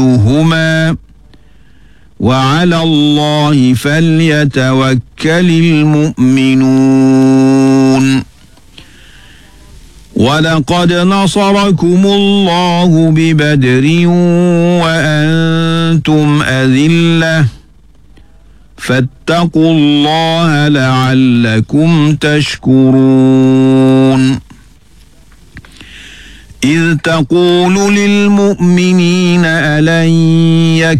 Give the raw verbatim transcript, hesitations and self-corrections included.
هما وعلى الله فليتوكل المؤمنون. ولقد نصركم الله ببدر وأنتم أذلة فاتقوا الله لعلكم تشكرون. إذ تقول للمؤمنين ألن